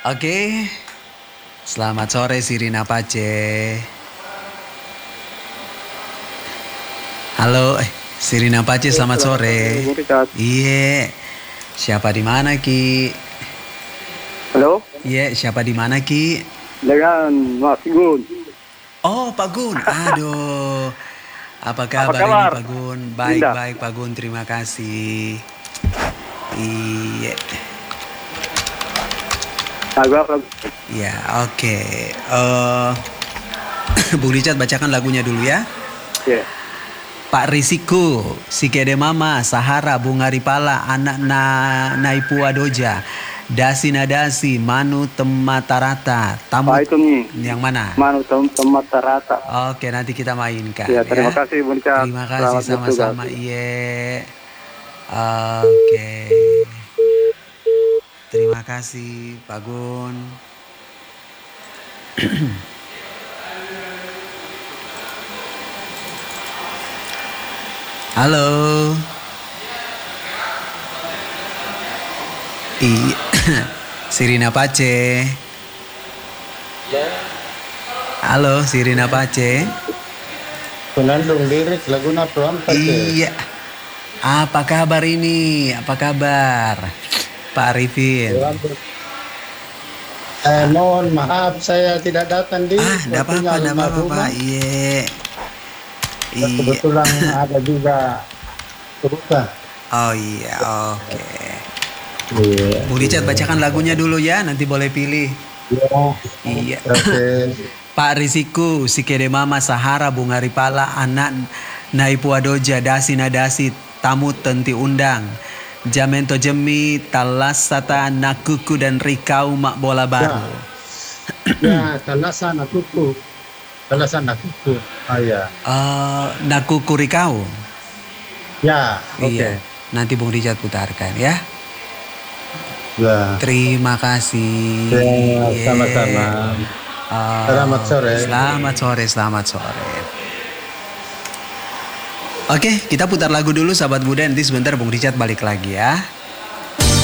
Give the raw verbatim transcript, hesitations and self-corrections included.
Oke, selamat sore Sirina Pace. Halo, eh, Sirina Pace, Ya, selamat selamat sore. sore, Bung Richard. Iya, siapa di mana Ki? Halo, Iya, siapa di mana Ki? dengan Mas Gun. Oh, Pak Gun. Aduh, apa Apa kabar ini kabar? Pak Gun? Indah. Baik-baik Pak Gun, terima kasih. Iya, Lagu apa? ya oke. Eh, Bung Richard bacakan lagunya dulu ya. Ya. Pak Risiko, Sikede Mama, Sahara, Bunga Ripala, Anak na Naipua Doja, Dasi Nadasi, Manu Tematarata, Tamu Pak itu nih, yang mana? Manu Tem Temat Rata. Oke, nanti kita mainkan Ya, ya. terima kasih Bung Richard. Terima kasih Selamat bertugas. sama-sama. Iya. Oke. Terima kasih Pak Gun. Halo. Iya. Sirina Pace. Halo, Sirina Pace. Penandung lirik lagu Natuan Iya. Apa kabar ini? Apa kabar? Pak Arifin. Eh, mohon maaf saya tidak datang di Ah, enggak waktunya apa-apa, enggak apa-apa, almarhumah. Pak. Iya. Iya. Kebetulan ada juga kebutuhan. Oh iya, oke. Iya. Bung Richard bacakan lagunya dulu ya, nanti boleh pilih. Iya. Iya. Oke. Pak Risiku, Sikede Mama, Sahara, Bunga Ripala, Anak Naipua Doja, Dasi Nadasi, Tamu Tenti Undang, Jamento Jemi, Talasata, Nakuku, dan Rikau Mak Bola Baru. Ya, talasan akuku. Talasan akuku. Ah ya. Eh, Nakuku Rikau. Ya, oke. Iya, nanti Bung Richard putarkan ya. Ya. Terima kasih. Ya, Iya. sama-sama. Eh, Selamat sore. Selamat sore, selamat sore. Oke, kita putar lagu dulu sahabat muda, nanti sebentar Bung Richard balik lagi ya.